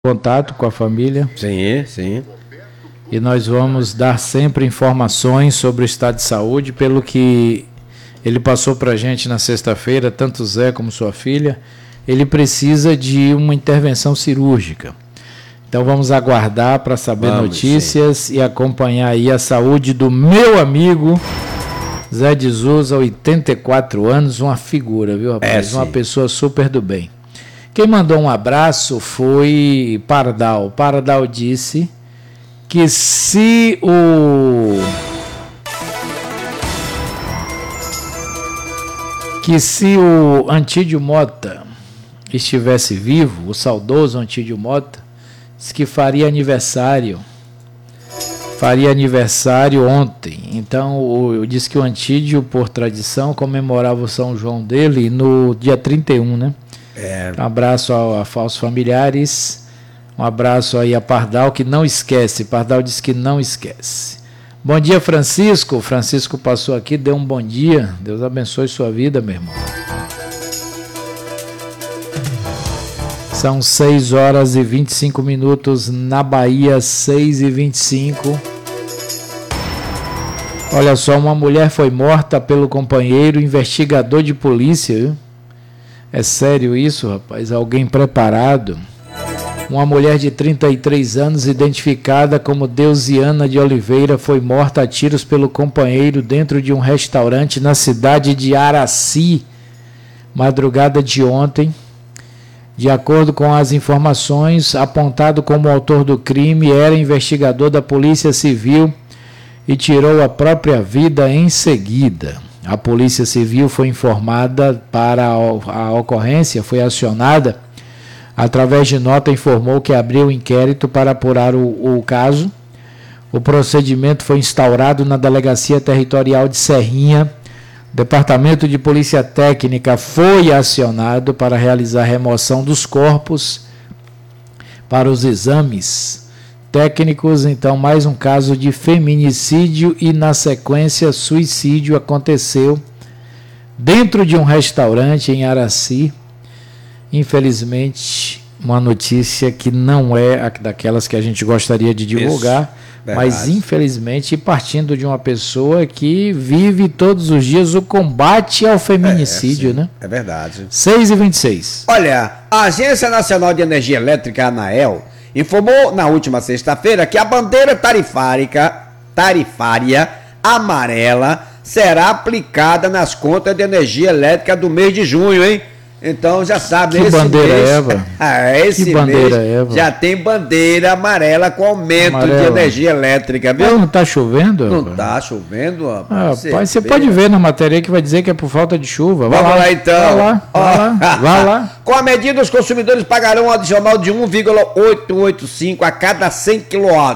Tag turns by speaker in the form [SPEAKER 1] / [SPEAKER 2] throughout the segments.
[SPEAKER 1] Contato com a família.
[SPEAKER 2] Sim, sim.
[SPEAKER 1] E nós vamos dar sempre informações sobre o estado de saúde, pelo que ele passou para a gente na sexta-feira, tanto Zé como sua filha. Ele precisa de uma intervenção cirúrgica. Então vamos aguardar para saber notícias, sim, e acompanhar aí a saúde do meu amigo Zé de Souza, 84 anos, uma figura, viu, rapaz? Uma pessoa super do bem. Quem mandou um abraço foi Pardal. Pardal disse que se o Antídio Mota estivesse vivo, o saudoso Antídio Mota, disse que faria aniversário ontem. Então, disse que o Antídio, por tradição, comemorava o São João dele no dia 31, né? Um abraço aos familiares, um abraço aí a Pardal, que não esquece. Pardal disse que não esquece. Bom dia, Francisco. Francisco passou aqui, deu um bom dia. Deus abençoe sua vida, meu irmão. São 6 horas e 25 minutos na Bahia, 6h25. Olha só, uma mulher foi morta pelo companheiro investigador de polícia, viu? É sério isso, rapaz? Alguém preparado? Uma mulher de 33 anos, identificada como Deusiana de Oliveira, foi morta a tiros pelo companheiro dentro de um restaurante na cidade de Araci, madrugada de ontem. De acordo com as informações, apontado como autor do crime, era investigador da Polícia Civil e tirou a própria vida em seguida. A Polícia Civil foi informada para a ocorrência, foi acionada, através de nota informou que abriu inquérito para apurar o caso. O procedimento foi instaurado na Delegacia Territorial de Serrinha. O Departamento de Polícia Técnica foi acionado para realizar a remoção dos corpos para os exames técnicos. Então, mais um caso de feminicídio e, na sequência, suicídio aconteceu dentro de um restaurante em Araci. Infelizmente, uma notícia que não é daquelas que a gente gostaria de divulgar, mas infelizmente partindo de uma pessoa que vive todos os dias o combate ao feminicídio, né? É verdade. 6h26.
[SPEAKER 2] Olha, a Agência Nacional de Energia Elétrica, ANAEL, informou na última sexta-feira que a bandeira tarifária amarela será aplicada nas contas de energia elétrica do mês de junho, hein? Então já sabe,
[SPEAKER 1] que
[SPEAKER 2] esse
[SPEAKER 1] bandeira
[SPEAKER 2] mês,
[SPEAKER 1] Eva.
[SPEAKER 2] Esse
[SPEAKER 1] que
[SPEAKER 2] mês
[SPEAKER 1] bandeira Eva.
[SPEAKER 2] Já tem bandeira amarela com aumento de energia elétrica, viu?
[SPEAKER 1] Mas não está chovendo?
[SPEAKER 2] Não está chovendo, rapaz.
[SPEAKER 1] Rapaz, você pode ver na matéria que vai dizer que é por falta de chuva.
[SPEAKER 2] Vamos lá então.
[SPEAKER 1] Vai lá.
[SPEAKER 2] Com a medida, os consumidores pagarão um adicional de 1,885 a cada 100 kW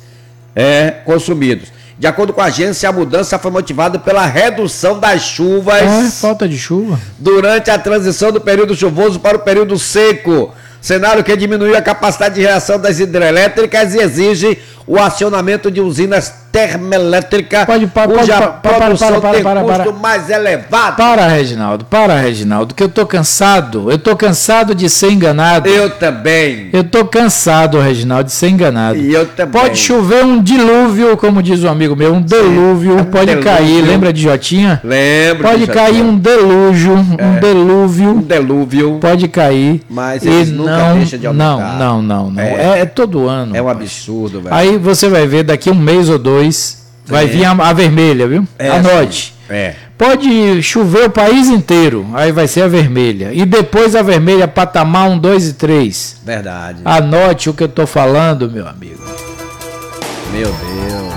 [SPEAKER 2] consumidos. De acordo com a agência, a mudança foi motivada pela redução das chuvas.
[SPEAKER 1] Falta de chuva.
[SPEAKER 2] Durante a transição do período chuvoso para o período seco. Cenário que diminuiu a capacidade de reação das hidrelétricas e exige o acionamento de usinas termoelétricas, cuja produção tem custo mais elevado.
[SPEAKER 1] Para, Reginaldo, que eu tô cansado. Eu tô cansado de ser enganado.
[SPEAKER 2] Eu também.
[SPEAKER 1] Eu tô cansado, Reginaldo, de ser enganado.
[SPEAKER 2] E eu também.
[SPEAKER 1] Pode chover um dilúvio, como diz um amigo meu, um delúvio, pode cair. Lembra de Jotinha?
[SPEAKER 2] Lembro.
[SPEAKER 1] Pode cair um delúvio, um delúvio. Pode cair.
[SPEAKER 2] Mas eles nunca deixam de aumentar.
[SPEAKER 1] Não. É todo ano.
[SPEAKER 2] É um absurdo, velho.
[SPEAKER 1] Aí você vai ver, daqui um mês ou dois, vai vir a vermelha, viu? Anote. Pode chover o país inteiro, aí vai ser a vermelha. E depois a vermelha, patamar 1, 2 e 3.
[SPEAKER 2] Verdade.
[SPEAKER 1] Anote o que eu estou falando, meu amigo.
[SPEAKER 2] Meu Deus.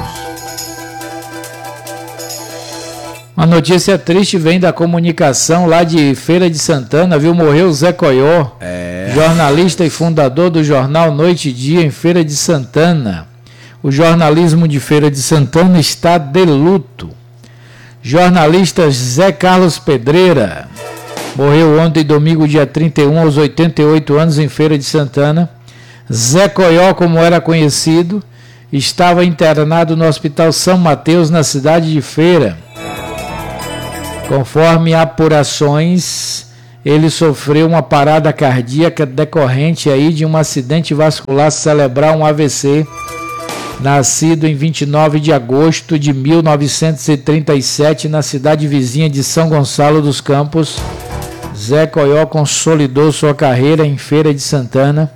[SPEAKER 1] Uma notícia triste vem da comunicação lá de Feira de Santana, viu? Morreu Zé Coió, jornalista e fundador do jornal Noite e Dia em Feira de Santana. O jornalismo de Feira de Santana está de luto. Jornalista Zé Carlos Pedreira morreu ontem, domingo, dia 31, aos 88 anos, em Feira de Santana. Zé Coió, como era conhecido, estava internado no Hospital São Mateus, na cidade de Feira. Conforme apurações, ele sofreu uma parada cardíaca decorrente aí de um acidente vascular cerebral, um AVC, nascido em 29 de agosto de 1937 na cidade vizinha de São Gonçalo dos Campos. Zé Coió consolidou sua carreira em Feira de Santana.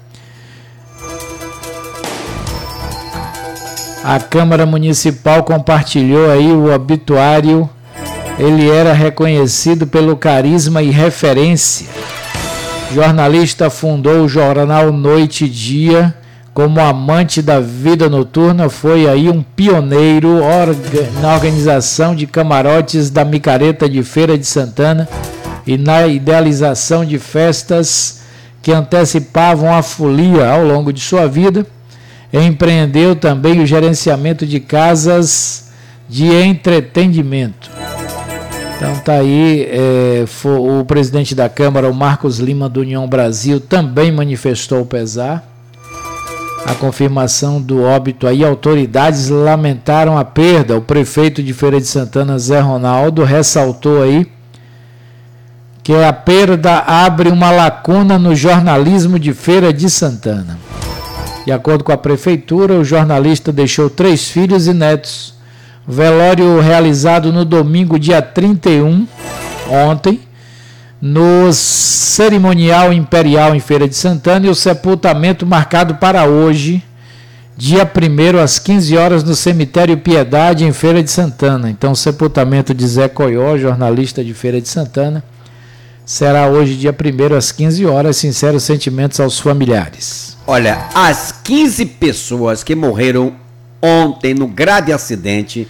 [SPEAKER 1] A Câmara Municipal compartilhou aí o obituário. Ele era reconhecido pelo carisma e referência. Jornalista, fundou o jornal Noite e Dia. Como amante da vida noturna, foi aí um pioneiro na organização de camarotes da micareta de Feira de Santana e na idealização de festas que antecipavam a folia ao longo de sua vida. Empreendeu também o gerenciamento de casas de entretenimento. Então tá aí, o presidente da Câmara, o Marcos Lima do União Brasil, também manifestou o pesar. A confirmação do óbito aí, autoridades lamentaram a perda. O prefeito de Feira de Santana, Zé Ronaldo, ressaltou aí que a perda abre uma lacuna no jornalismo de Feira de Santana. De acordo com a prefeitura, o jornalista deixou 3 filhos e netos. O velório realizado no domingo, dia 31, ontem, no Cerimonial Imperial em Feira de Santana, e o sepultamento marcado para hoje, dia 1º, às 15 horas, no Cemitério Piedade, em Feira de Santana. Então, o sepultamento de Zé Coió, jornalista de Feira de Santana, será hoje, dia 1º, às 15 horas. Sinceros sentimentos aos familiares.
[SPEAKER 2] Olha, as 15 pessoas que morreram ontem no grave acidente,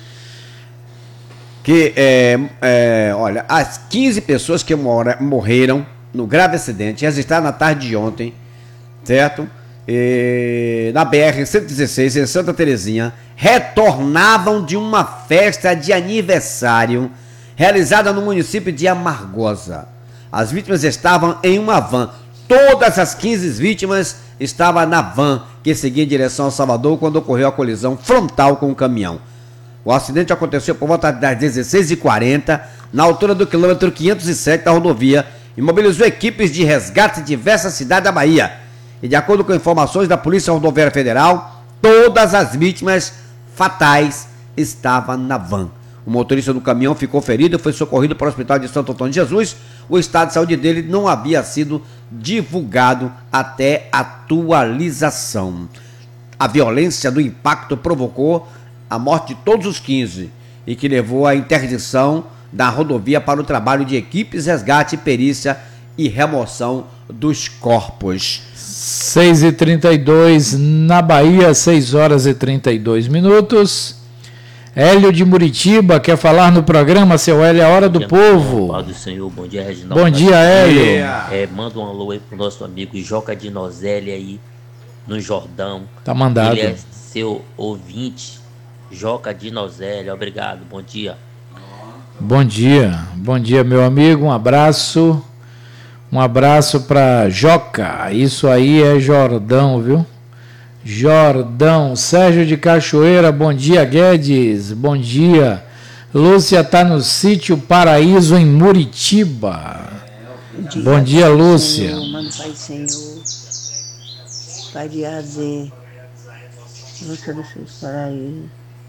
[SPEAKER 2] olha, as 15 pessoas que morreram no grave acidente registrado na tarde de ontem, certo? Na BR-116, em Santa Terezinha, retornavam de uma festa de aniversário realizada no município de Amargosa. As vítimas estavam em uma van. Todas as 15 vítimas estavam na van que seguia em direção a Salvador quando ocorreu a colisão frontal com o caminhão. O acidente aconteceu por volta das 16h40, na altura do quilômetro 507 da rodovia, e mobilizou equipes de resgate em diversas cidades da Bahia. E de acordo com informações da Polícia Rodoviária Federal, todas as vítimas fatais estavam na van. O motorista do caminhão ficou ferido e foi socorrido para o Hospital de Santo Antônio de Jesus. O estado de saúde dele não havia sido divulgado até atualização. A violência do impacto provocou a morte de todos os 15 e que levou à interdição da rodovia para o trabalho de equipes, resgate, perícia e remoção dos corpos.
[SPEAKER 1] 6h32 na Bahia, 6h32. Hélio de Muritiba quer falar no programa, seu Hélio, é a hora do povo.
[SPEAKER 3] Pai do Senhor, bom dia, Reginaldo.
[SPEAKER 1] Bom dia, Hélio.
[SPEAKER 3] Manda um alô aí pro nosso amigo Joca de Nozelli aí no Jordão.
[SPEAKER 1] Tá mandado.
[SPEAKER 3] Ele é seu ouvinte, Joca de Nozelli. Obrigado, bom dia.
[SPEAKER 1] Bom dia, meu amigo, um abraço para Joca. Isso aí é Jordão, viu? Jordão. Sérgio de Cachoeira, bom dia, Guedes, bom dia. Lúcia está no sítio Paraíso, em Muritiba. Bom dia, Lúcia.
[SPEAKER 4] Senhor, manda Pai Senhor, Pai de Azer, Lúcia do Sítio Paraíso.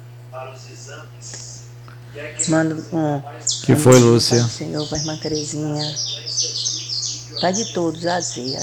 [SPEAKER 4] Manda
[SPEAKER 1] que foi, Lúcia?
[SPEAKER 4] Pai Senhor, para a irmã Terezinha, Pai de todos, Azer.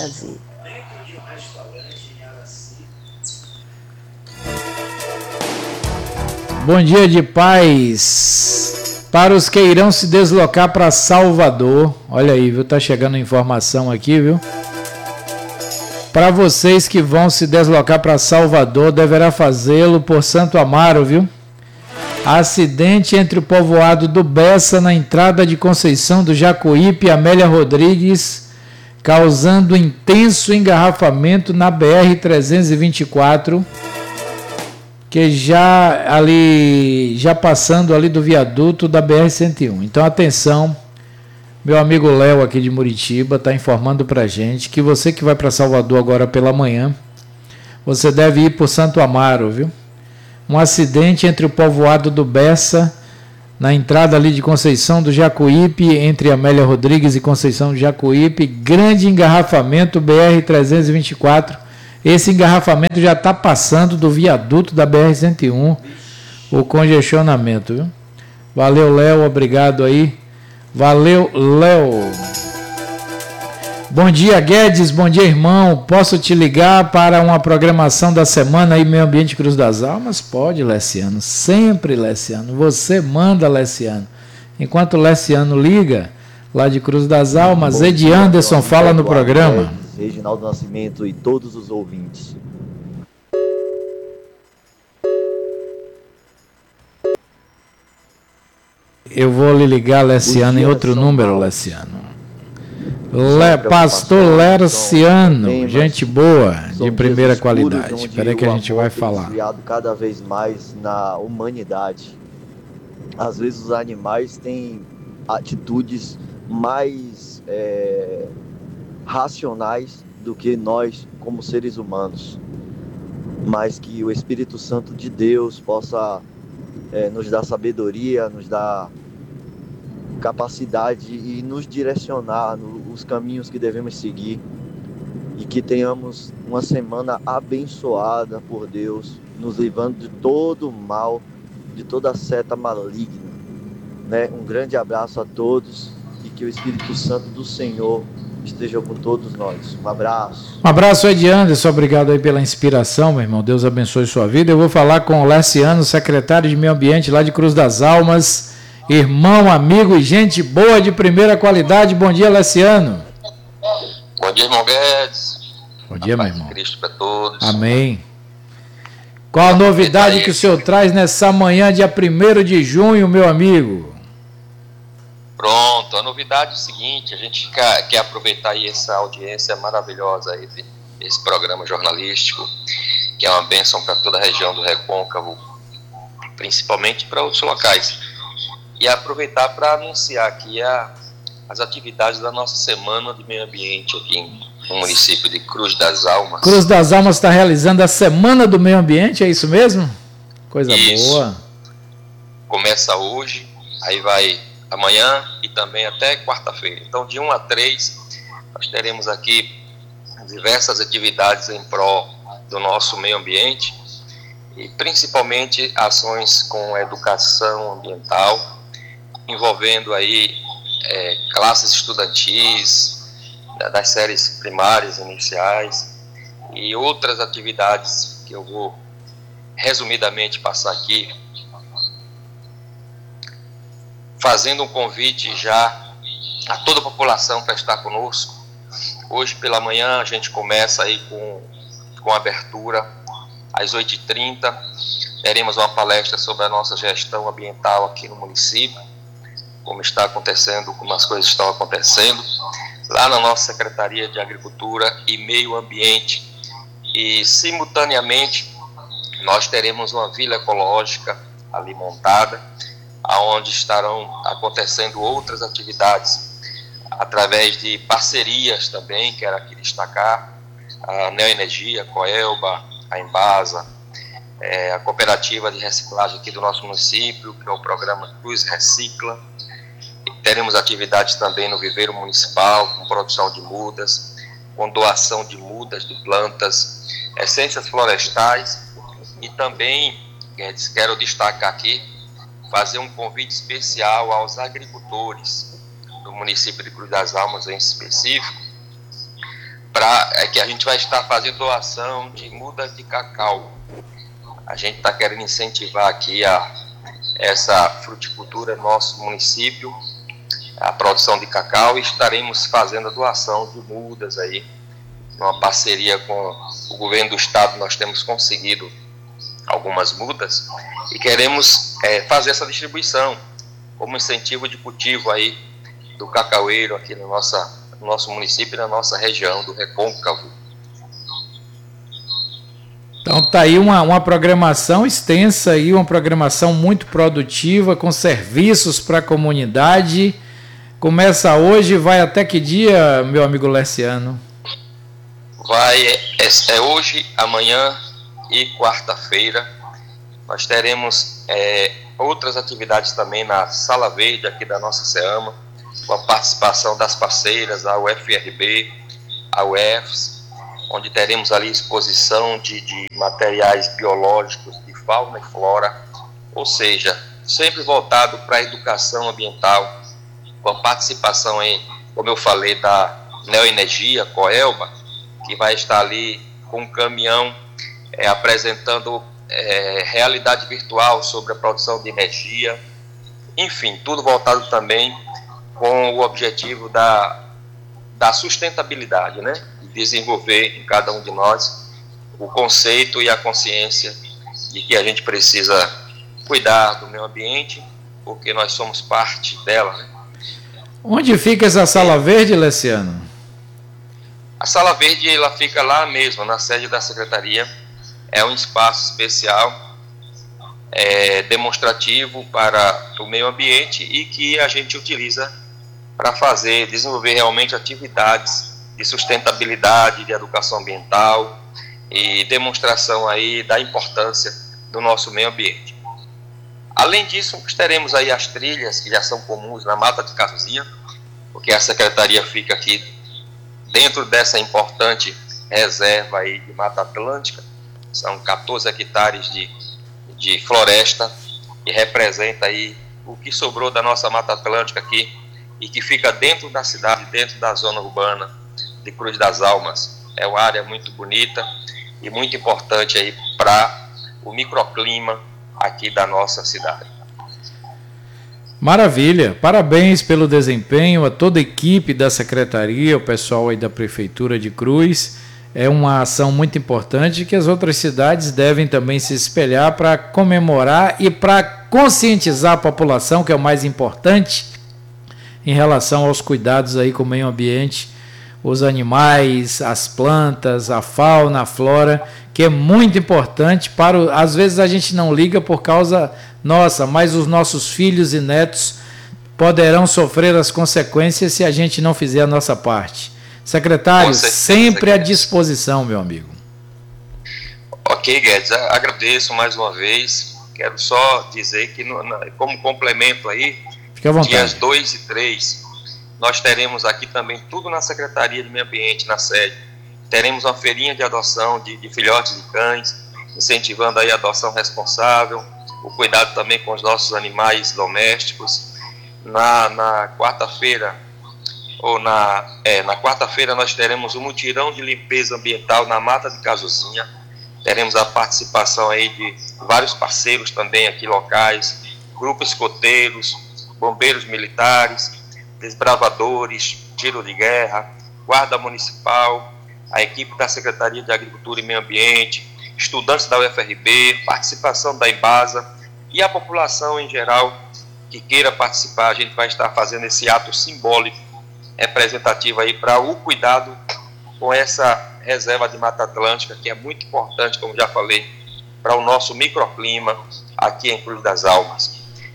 [SPEAKER 1] Bom dia de paz para os que irão se deslocar para Salvador. Olha aí, viu? Tá chegando informação aqui, viu? Para vocês que vão se deslocar para Salvador, deverá fazê-lo por Santo Amaro, viu? Acidente entre o povoado do Bessa na entrada de Conceição do Jacuípe e Amélia Rodrigues, causando intenso engarrafamento na BR-324. Que já passando ali do viaduto da BR-101. Então, atenção, meu amigo Léo aqui de Muritiba está informando para a gente que você que vai para Salvador agora pela manhã, você deve ir por Santo Amaro, viu? Um acidente entre o povoado do Bessa, na entrada ali de Conceição do Jacuípe, entre Amélia Rodrigues e Conceição do Jacuípe, grande engarrafamento BR-324. Esse engarrafamento já está passando do viaduto da BR-101, o congestionamento, viu? Valeu, Léo, obrigado aí. Valeu, Léo. Bom dia, Guedes, bom dia, irmão. Posso te ligar para uma programação da semana aí, Meio Ambiente Cruz das Almas? Pode, Leciano, sempre, Leciano. Você manda, Leciano. Enquanto o Leciano liga, lá de Cruz das Almas, Ed Anderson fala no programa.
[SPEAKER 5] Reginaldo Nascimento e todos os ouvintes.
[SPEAKER 1] Eu vou lhe ligar, Leciano, em outro número, Leciano. Pastor Lerciano, gente boa, de primeira qualidade. Espera aí que a gente vai falar.
[SPEAKER 5] Desviado cada vez mais na humanidade. Às vezes os animais têm atitudes mais racionais do que nós como seres humanos. Mas que o Espírito Santo de Deus possa nos dar sabedoria, nos dar capacidade e nos direcionar nos caminhos que devemos seguir, e que tenhamos uma semana abençoada por Deus, nos livrando de todo o mal, de toda seta maligna, né? Um grande abraço a todos e que o Espírito Santo do Senhor esteja com todos nós. Um abraço.
[SPEAKER 1] Um abraço, Ed Anderson, obrigado aí pela inspiração, meu irmão. Deus abençoe sua vida. Eu vou falar com o Leciano, secretário de Meio Ambiente lá de Cruz das Almas. Irmão, amigo e gente boa de primeira qualidade. Bom dia, Leciano.
[SPEAKER 6] Bom dia, irmão Guedes.
[SPEAKER 1] Bom dia, meu irmão.
[SPEAKER 6] Cristo para todos.
[SPEAKER 1] Amém. Qual a novidade que o senhor traz nessa manhã, dia 1º de junho, meu amigo?
[SPEAKER 6] Pronto, a novidade é o seguinte: a gente quer aproveitar aí essa audiência maravilhosa aí desse programa jornalístico, que é uma bênção para toda a região do Recôncavo, principalmente para outros locais. E aproveitar para anunciar aqui as atividades da nossa Semana de Meio Ambiente aqui no município de Cruz das Almas.
[SPEAKER 1] Cruz das Almas está realizando a Semana do Meio Ambiente, é isso mesmo? Coisa
[SPEAKER 6] isso.
[SPEAKER 1] Boa.
[SPEAKER 6] Começa hoje, aí vai amanhã e também até quarta-feira. Então, de 1 a 3, nós teremos aqui diversas atividades em prol do nosso meio ambiente, e principalmente ações com educação ambiental, envolvendo aí classes estudantis das séries primárias, iniciais, e outras atividades que eu vou resumidamente passar aqui, fazendo um convite já a toda a população para estar conosco. Hoje pela manhã a gente começa aí com a abertura às 8h30, teremos uma palestra sobre a nossa gestão ambiental aqui no município, como está acontecendo, como as coisas estão acontecendo, lá na nossa Secretaria de Agricultura e Meio Ambiente. E, simultaneamente, nós teremos uma vila ecológica ali montada, onde estarão acontecendo outras atividades, através de parcerias também, quero aqui destacar, a Neoenergia, a Coelba, a Embasa, a cooperativa de reciclagem aqui do nosso município, que é o programa Cruz Recicla. Teremos atividades também no viveiro municipal, com produção de mudas, com doação de mudas, de plantas, essências florestais, e também, quero destacar aqui, fazer um convite especial aos agricultores do município de Cruz das Almas em específico, que a gente vai estar fazendo doação de mudas de cacau. A gente está querendo incentivar aqui essa fruticultura no nosso município, a produção de cacau, e estaremos fazendo a doação de mudas aí, numa parceria com o governo do estado. Nós temos conseguido algumas mudas e queremos fazer essa distribuição como incentivo de cultivo aí do cacaueiro aqui no nosso município e na nossa região do Recôncavo.
[SPEAKER 1] Então tá aí uma programação extensa, aí, uma programação muito produtiva, com serviços para a comunidade. Começa hoje, vai até que dia, meu amigo Leciano?
[SPEAKER 6] Vai, hoje, amanhã e quarta-feira. Nós teremos outras atividades também na Sala Verde aqui da nossa SEAMA, com a participação das parceiras, a UFRB, a UFS, onde teremos ali exposição de materiais biológicos, de fauna e flora, ou seja, sempre voltado para a educação ambiental, com a participação, como eu falei, da Neoenergia, Coelba, que vai estar ali com um caminhão apresentando realidade virtual sobre a produção de energia, enfim, tudo voltado também com o objetivo da sustentabilidade, né? Desenvolver em cada um de nós o conceito e a consciência de que a gente precisa cuidar do meio ambiente, porque nós somos parte dela, né?
[SPEAKER 1] Onde fica essa Sala Verde, Leciano?
[SPEAKER 6] A Sala Verde, ela fica lá mesmo, na sede da Secretaria. É um espaço especial, demonstrativo para o meio ambiente e que a gente utiliza para desenvolver realmente atividades de sustentabilidade, de educação ambiental e demonstração aí da importância do nosso meio ambiente. Além disso, nós teremos aí as trilhas que já são comuns na Mata de Cajuzinha, porque a Secretaria fica aqui dentro dessa importante reserva aí de Mata Atlântica. São 14 hectares de floresta, que representa aí o que sobrou da nossa Mata Atlântica aqui e que fica dentro da cidade, dentro da zona urbana de Cruz das Almas. É uma área muito bonita e muito importante aí para o microclima aqui da nossa cidade.
[SPEAKER 1] Maravilha, parabéns pelo desempenho a toda a equipe da Secretaria, o pessoal aí da Prefeitura de Cruz. É uma ação muito importante que as outras cidades devem também se espelhar para comemorar e para conscientizar a população, que é o mais importante, em relação aos cuidados aí com o meio ambiente, os animais, as plantas, a fauna, a flora, que é muito importante às vezes a gente não liga por causa nossa, mas os nossos filhos e netos poderão sofrer as consequências se a gente não fizer a nossa parte. Secretário, sempre à disposição, meu amigo.
[SPEAKER 6] Ok, Guedes, agradeço mais uma vez. Quero só dizer que, como complemento aí,
[SPEAKER 1] fique à vontade.
[SPEAKER 6] Dias 2 e 3, nós teremos aqui também tudo na Secretaria de Meio Ambiente, na sede. Teremos uma feirinha de adoção de filhotes de cães, incentivando aí a adoção responsável, o cuidado também com os nossos animais domésticos. Na quarta-feira, na quarta-feira nós teremos um mutirão de limpeza ambiental na Mata de Cajuzinha. Teremos a participação aí de vários parceiros também aqui locais, grupos escoteiros, bombeiros militares, desbravadores, tiro de guerra, guarda municipal, a equipe da Secretaria de Agricultura e Meio Ambiente, estudantes da UFRB, participação da Embasa e a população em geral que queira participar. A gente vai estar fazendo esse ato simbólico, representativo aí para o cuidado com essa reserva de Mata Atlântica, que é muito importante, como já falei, para o nosso microclima aqui em Cruz das Almas.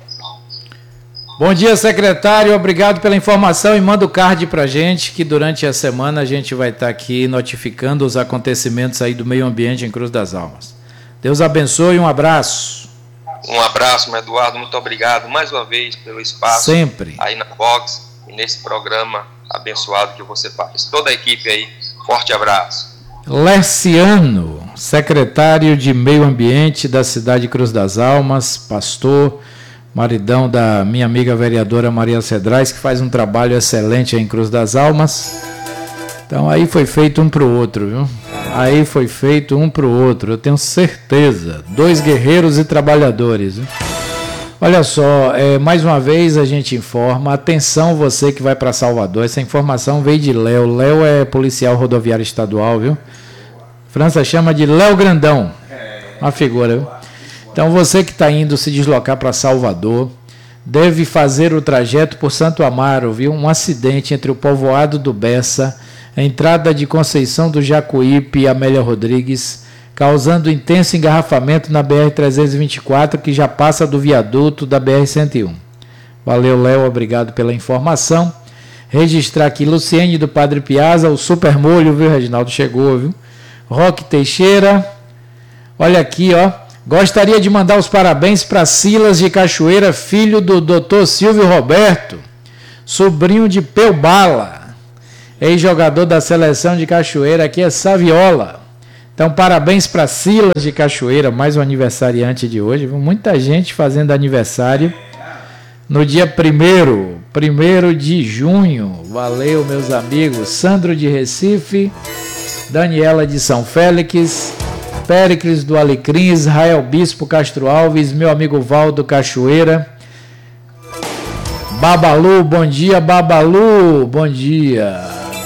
[SPEAKER 1] Bom dia, secretário, obrigado pela informação e manda o card para a gente, que durante a semana a gente vai estar aqui notificando os acontecimentos aí do meio ambiente em Cruz das Almas. Deus abençoe e um abraço.
[SPEAKER 6] Um abraço, meu Eduardo, muito obrigado mais uma vez pelo espaço.
[SPEAKER 1] Sempre.
[SPEAKER 6] Aí na Vox e nesse programa abençoado que você faz. Toda a equipe aí, forte abraço.
[SPEAKER 1] Leciano, secretário de Meio Ambiente da cidade de Cruz das Almas, pastor, maridão da minha amiga vereadora Maria Cedrais, que faz um trabalho excelente aí em Cruz das Almas. Então aí foi feito um para o outro, viu? Aí foi feito um para o outro, eu tenho certeza. 2 guerreiros e trabalhadores, viu? Olha só, mais uma vez a gente informa, atenção você que vai para Salvador, essa informação veio de Léo. Léo é policial rodoviário estadual, viu? França chama de Léo Grandão, uma figura, viu? Então você que está indo se deslocar para Salvador, deve fazer o trajeto por Santo Amaro, viu? Um acidente entre o povoado do Bessa, a entrada de Conceição do Jacuípe e Amélia Rodrigues, causando intenso engarrafamento na BR-324, que já passa do viaduto da BR-101. Valeu, Léo, obrigado pela informação. Registrar aqui Luciene do Padre Piazza, o Super Molho, viu, Reginaldo? Chegou, viu? Roque Teixeira, olha aqui, ó. Gostaria de mandar os parabéns para Silas de Cachoeira, filho do Dr. Silvio Roberto, sobrinho de Peubala, ex-jogador da seleção de Cachoeira, aqui é Saviola. Então, parabéns para Silas de Cachoeira, mais um aniversariante de hoje. Muita gente fazendo aniversário no dia 1º de junho. Valeu, meus amigos. Sandro de Recife, Daniela de São Félix, Péricles do Alecrim, Israel Bispo Castro Alves, meu amigo Valdo Cachoeira, Babalu, bom dia, Babalu, bom dia.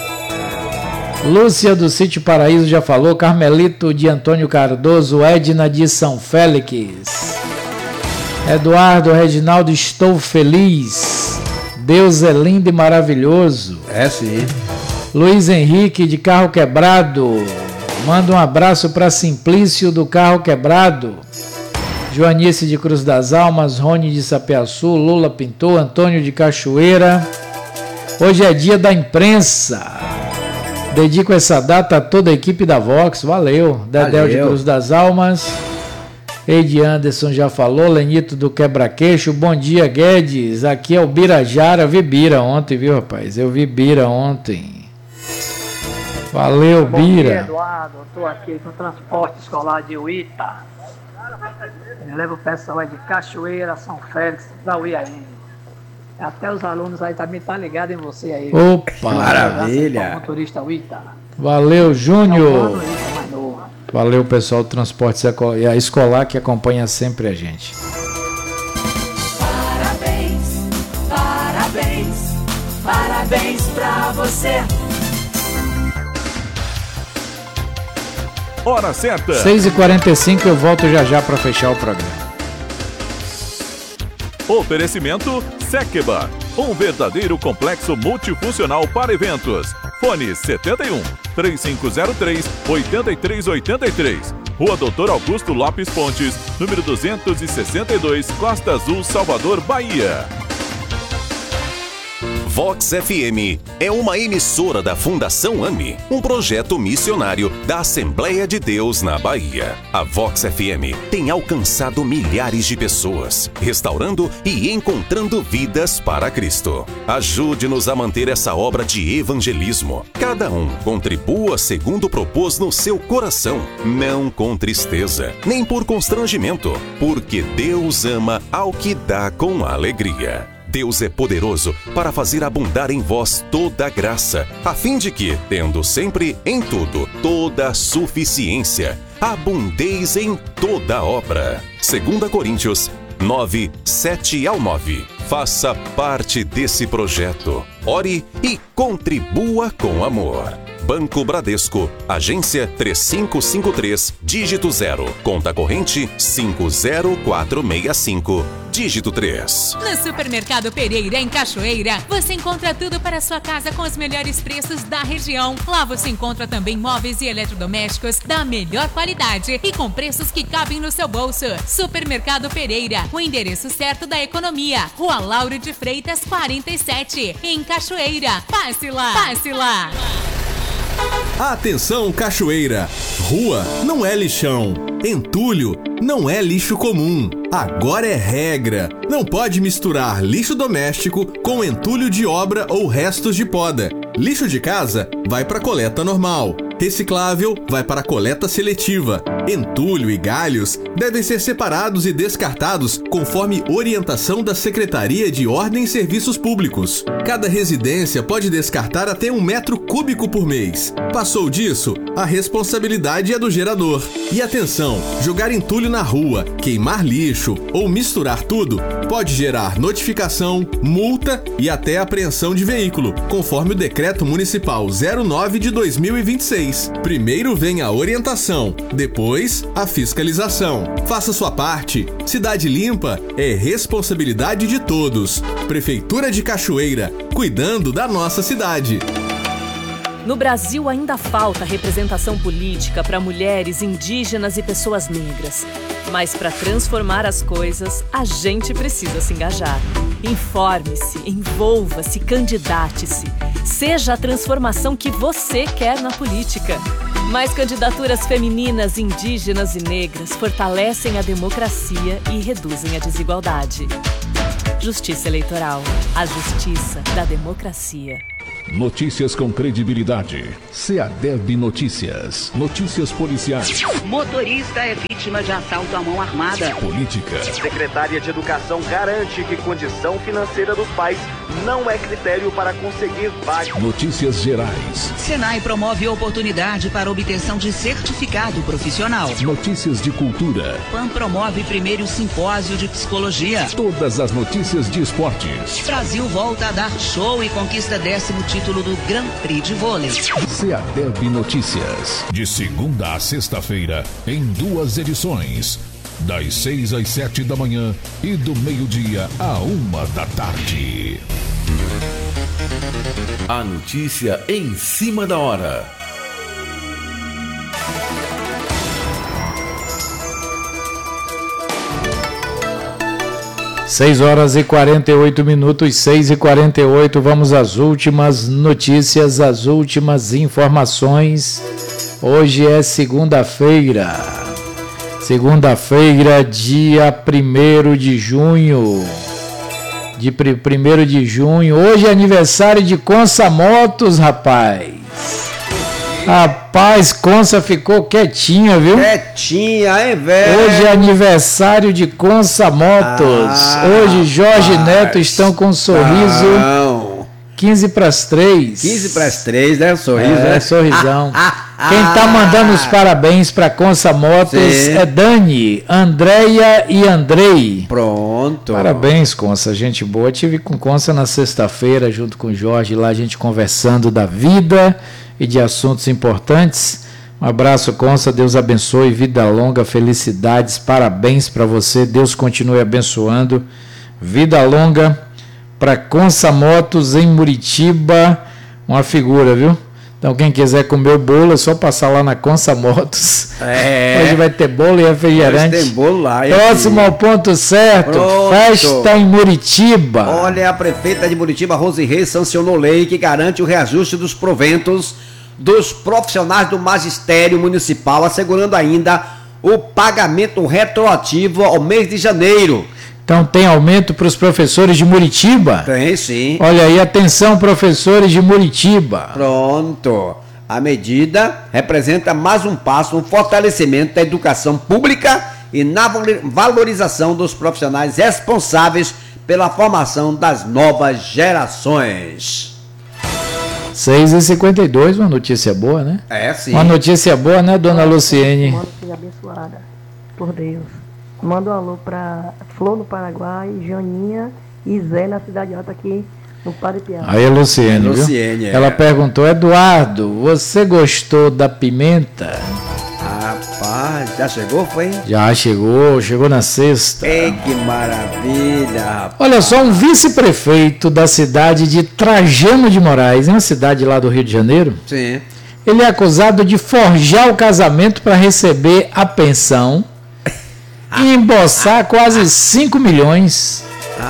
[SPEAKER 1] Lúcia do Sítio Paraíso já falou, Carmelito de Antônio Cardoso, Edna de São Félix, Eduardo Reginaldo, estou feliz, Deus é lindo e maravilhoso.
[SPEAKER 2] É sim.
[SPEAKER 1] Luiz Henrique de Carro Quebrado, manda um abraço para Simplício do Carro Quebrado, Joanice de Cruz das Almas, Rony de Sapeaçu, Lula Pintor, Antônio de Cachoeira. Hoje é dia da imprensa. Dedico essa data a toda a equipe da Vox. Valeu. Dedéu de Cruz das Almas. Eide Anderson já falou. Lenito do Quebra-Queixo. Bom dia, Guedes. Aqui é o Birajara. Vi Bira ontem, viu, rapaz? Eu vi Bira ontem. Valeu, Bira. Bom dia,
[SPEAKER 7] Eduardo. Estou aqui com o transporte escolar de Uita. Eu levo o pessoal aí de Cachoeira, São Félix, da Uiaém. Até os alunos aí também estão ligados em você aí.
[SPEAKER 1] Opa,
[SPEAKER 2] maravilha.
[SPEAKER 7] Motorista Uita.
[SPEAKER 1] Valeu, Júnior. Valeu, pessoal do transporte escolar que acompanha sempre a gente.
[SPEAKER 8] Parabéns, parabéns, parabéns pra você.
[SPEAKER 9] Hora certa.
[SPEAKER 1] 6h45, eu volto já para fechar o programa.
[SPEAKER 9] Oferecimento Sekeba, um verdadeiro complexo multifuncional para eventos. Fone 71 3503 8383. Rua Doutor Augusto Lopes Pontes, número 262, Costa Azul, Salvador, Bahia.
[SPEAKER 10] Vox FM é uma emissora da Fundação AMI, um projeto missionário da Assembleia de Deus na Bahia. A Vox FM tem alcançado milhares de pessoas, restaurando e encontrando vidas para Cristo. Ajude-nos a manter essa obra de evangelismo. Cada um contribua segundo propôs no seu coração, não com tristeza, nem por constrangimento, porque Deus ama ao que dá com alegria. Deus é poderoso para fazer abundar em vós toda a graça, a fim de que, tendo sempre em tudo toda a suficiência, abundeis em toda obra. 2 Coríntios 9, 7-9. Faça parte desse projeto. Ore e contribua com amor. Banco Bradesco, agência 3553, dígito 0, conta corrente 50465, dígito 3.
[SPEAKER 11] No Supermercado Pereira, em Cachoeira, você encontra tudo para a sua casa com os melhores preços da região. Lá você encontra também móveis e eletrodomésticos da melhor qualidade e com preços que cabem no seu bolso. Supermercado Pereira, o endereço certo da economia. Rua Lauro de Freitas, 47, em Cachoeira. Passe lá! Passe lá!
[SPEAKER 12] Atenção, Cachoeira! Rua não é lixão. Entulho não é lixo comum. Agora é regra. Não pode misturar lixo doméstico com entulho de obra ou restos de poda. Lixo de casa vai para coleta normal. Reciclável vai para coleta seletiva. Entulho e galhos devem ser separados e descartados conforme orientação da Secretaria de Ordem e Serviços Públicos. Cada residência pode descartar até 1 metro cúbico por mês. Passou disso, a responsabilidade é do gerador. E atenção, jogar entulho na rua, queimar lixo ou misturar tudo pode gerar notificação, multa e até apreensão de veículo, conforme o Decreto Municipal 09 de 2026. Primeiro vem a orientação, depois a fiscalização. Faça sua parte. Cidade limpa é responsabilidade de todos. Prefeitura de Cachoeira, cuidando da nossa cidade.
[SPEAKER 13] No Brasil ainda falta representação política para mulheres, indígenas e pessoas negras. Mas para transformar as coisas, a gente precisa se engajar. Informe-se, envolva-se, candidate-se. Seja a transformação que você quer na política. Mais candidaturas femininas, indígenas e negras fortalecem a democracia e reduzem a desigualdade. Justiça Eleitoral. A justiça da democracia.
[SPEAKER 14] Notícias com credibilidade. CEADEB Notícias. Notícias policiais.
[SPEAKER 15] Motorista é vítima de assalto à mão armada.
[SPEAKER 14] Política.
[SPEAKER 16] Secretária de Educação garante que condição financeira dos pais não é critério para conseguir vaga.
[SPEAKER 14] Notícias gerais.
[SPEAKER 15] Senai promove oportunidade para obtenção de certificado profissional.
[SPEAKER 14] Notícias de cultura.
[SPEAKER 15] PAN promove primeiro simpósio de psicologia.
[SPEAKER 14] Todas as notícias de esportes.
[SPEAKER 15] Brasil volta a dar show e conquista 10º título do Grand Prix de vôlei.
[SPEAKER 14] CEADEB Notícias.
[SPEAKER 9] De segunda a sexta-feira, em 2 edições. Das 6 às 7 da manhã e do meio-dia à 1 da tarde.
[SPEAKER 17] A notícia em cima da hora.
[SPEAKER 1] Seis horas e 48 minutos, 6h48, vamos às últimas notícias, às últimas informações. Hoje é segunda-feira, dia 1º de junho. De 1º de junho, hoje é aniversário de Consa Motos, rapaz. Rapaz, Consa ficou quietinha, viu?
[SPEAKER 2] Quietinha, hein, velho?
[SPEAKER 1] Hoje é aniversário de Consa Motos. Hoje Jorge e Neto estão com um sorriso 15 para as 3.
[SPEAKER 2] 15 para as 3, né? Sorriso, né?
[SPEAKER 1] Sorrisão. Quem tá mandando os parabéns para Consa Motos é Dani, Andréia e Andrei.
[SPEAKER 2] Pronto.
[SPEAKER 1] Parabéns, Consa, gente boa. Tive com Consa na sexta-feira, junto com o Jorge, lá a gente conversando da vida e de assuntos importantes. Um abraço, Consa, Deus abençoe, vida longa, felicidades, parabéns para você, Deus continue abençoando, vida longa para Consa Motos em Muritiba, uma figura, viu? Então quem quiser comer o bolo é só passar lá na Consa Motos. Hoje vai ter bolo e refrigerante.
[SPEAKER 2] Hoje tem bolo lá.
[SPEAKER 1] Próximo ao ponto certo. Pronto. Festa em Muritiba.
[SPEAKER 2] Olha, a prefeita de Muritiba, Rose Reis, sancionou lei que garante o reajuste dos proventos dos profissionais do magistério municipal, assegurando ainda o pagamento retroativo ao mês de janeiro.
[SPEAKER 1] Então tem aumento para os professores de Muritiba?
[SPEAKER 2] Tem, sim.
[SPEAKER 1] Olha aí, atenção, professores de Muritiba.
[SPEAKER 2] Pronto. A medida representa mais um passo no fortalecimento da educação pública e na valorização dos profissionais responsáveis pela formação das novas gerações.
[SPEAKER 1] 6h52, uma notícia boa, né?
[SPEAKER 2] É, sim.
[SPEAKER 1] Uma notícia boa, né, dona Luciene?
[SPEAKER 4] Manda seja abençoada por Deus. Manda um alô para Flor no Paraguai, Janinha e Zé na Cidade Alta aqui no Padre Piau.
[SPEAKER 1] Aí a Luciene, viu? Ela perguntou, Eduardo, você gostou da pimenta?
[SPEAKER 2] Rapaz, já chegou, foi?
[SPEAKER 1] Já chegou na sexta.
[SPEAKER 2] Ei, que maravilha, rapaz.
[SPEAKER 1] Olha só, um vice-prefeito da cidade de Trajano de Moraes, é uma cidade lá do Rio de Janeiro.
[SPEAKER 2] Sim.
[SPEAKER 1] Ele é acusado de forjar o casamento para receber a pensão e embolsar quase 5 milhões.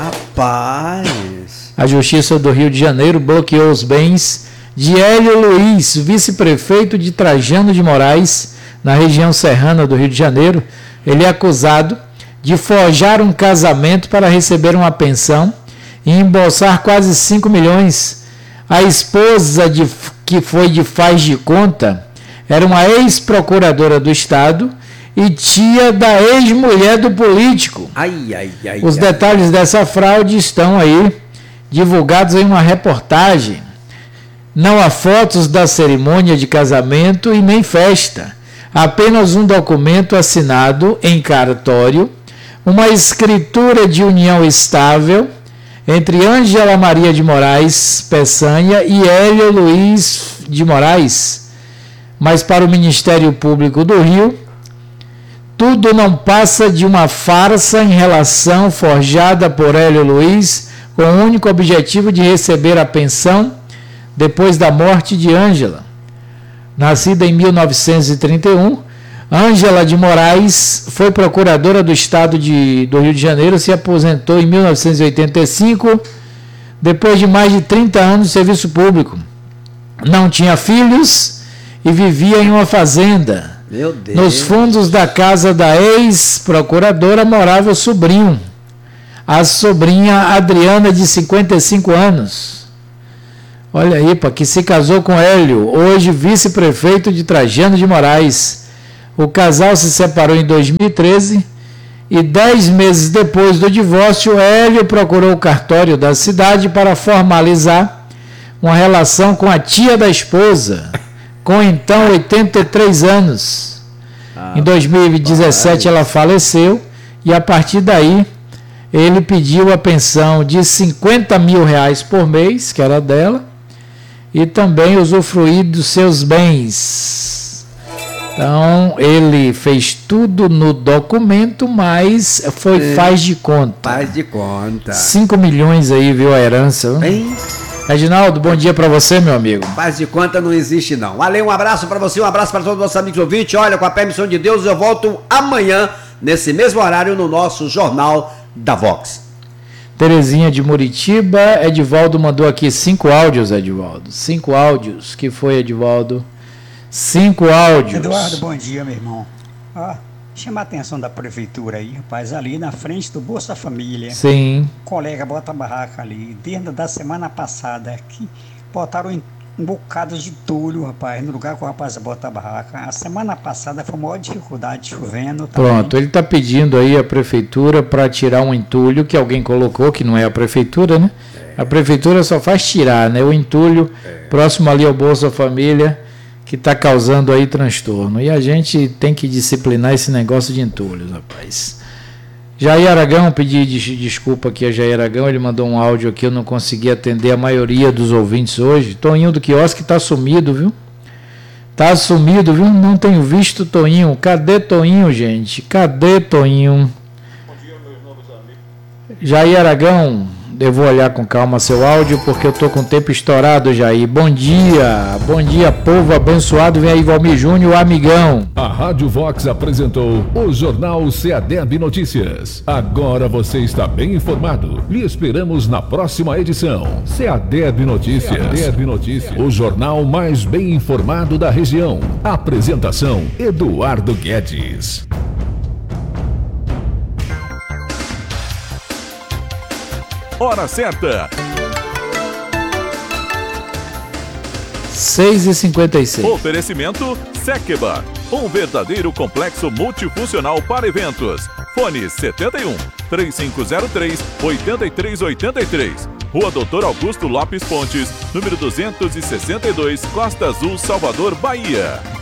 [SPEAKER 2] Rapaz.
[SPEAKER 1] A Justiça do Rio de Janeiro bloqueou os bens de Hélio Luiz, vice-prefeito de Trajano de Moraes, na região serrana do Rio de Janeiro. Ele é acusado de forjar um casamento para receber uma pensão e embolsar quase 5 milhões. A esposa, que foi de faz de conta, era uma ex-procuradora do Estado e tia da ex-mulher do político. Os detalhes dessa fraude estão aí divulgados em uma reportagem. Não há fotos da cerimônia de casamento e nem festa. Apenas um documento assinado em cartório, uma escritura de união estável entre Ângela Maria de Moraes Peçanha e Hélio Luiz de Moraes. Mas para o Ministério Público do Rio, tudo não passa de uma farsa em relação forjada por Hélio Luiz com o único objetivo de receber a pensão depois da morte de Ângela. Nascida em 1931, Ângela de Moraes foi procuradora do Estado do Rio de Janeiro, se aposentou em 1985, depois de mais de 30 anos de serviço público. Não tinha filhos e vivia em uma fazenda.
[SPEAKER 2] Meu Deus.
[SPEAKER 1] Nos fundos da casa da ex-procuradora morava o sobrinho, a sobrinha Adriana, de 55 anos. Olha aí, que se casou com Hélio, hoje vice-prefeito de Trajano de Moraes. O casal se separou em 2013 e 10 meses depois do divórcio, Hélio procurou o cartório da cidade para formalizar uma relação com a tia da esposa, com então 83 anos. Em 2017 ela faleceu e a partir daí ele pediu a pensão de R$50 mil por mês, que era dela, e também usufruir dos seus bens. Então ele fez tudo no documento, mas faz de conta.
[SPEAKER 2] Faz de conta.
[SPEAKER 1] 5 milhões aí, viu, a herança.
[SPEAKER 2] Hein?
[SPEAKER 1] Reginaldo, bom dia para você, meu amigo.
[SPEAKER 2] Faz de conta não existe não. Ale, um abraço para você, um abraço para todos os nossos amigos ouvintes. Olha, com a permissão de Deus, eu volto amanhã, nesse mesmo horário, no nosso Jornal da Vox.
[SPEAKER 1] Terezinha de Muritiba, Edivaldo mandou aqui 5 áudios, Edivaldo. 5 áudios, que foi, Edivaldo? 5 áudios.
[SPEAKER 18] Eduardo, bom dia, meu irmão. Chama a atenção da prefeitura aí, rapaz, ali na frente do Bolsa Família.
[SPEAKER 1] Sim.
[SPEAKER 18] Colega bota a barraca ali, dentro da semana passada, que botaram um bocado de entulho, rapaz, no lugar que o rapaz bota a barraca. A semana passada foi uma maior dificuldade, chovendo. Também.
[SPEAKER 1] Pronto, ele está pedindo aí a prefeitura para tirar um entulho que alguém colocou, que não é a prefeitura, né? A prefeitura só faz tirar, né? O entulho próximo ali ao Bolsa Família, que está causando aí transtorno. E a gente tem que disciplinar esse negócio de entulhos, rapaz. Jair Aragão, pedi desculpa aqui a Jair Aragão, ele mandou um áudio aqui, eu não consegui atender a maioria dos ouvintes hoje. Toninho do quiosque está sumido, viu? Está sumido, viu? Não tenho visto Toninho. Cadê Toninho, gente? Cadê Toninho? Bom dia, meus novos amigos. Jair Aragão, eu vou olhar com calma seu áudio, porque eu estou com o tempo estourado, Jair. Bom dia, povo abençoado. Vem aí, Valmir Júnior, amigão.
[SPEAKER 9] A Rádio Vox apresentou o Jornal CADEB Notícias. Agora você está bem informado. Lhe esperamos na próxima edição. CADEB Notícias. CADEB Notícias. O jornal mais bem informado da região. Apresentação, Eduardo Guedes.
[SPEAKER 19] Hora certa.
[SPEAKER 1] 6h56.
[SPEAKER 19] Oferecimento Sekeba, um verdadeiro complexo multifuncional para eventos. Fone 71 3503 8383. Rua Doutor Augusto Lopes Pontes, número 262, Costa Azul, Salvador, Bahia.